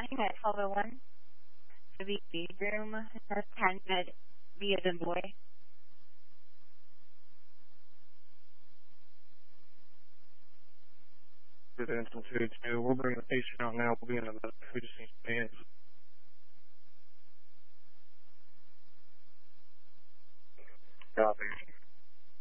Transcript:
Planning at 1201. The bedroom, 10 bed, B as in boy. Residential 2-2. We'll bring the patient out now. We'll be in about 2 to 6 minutes.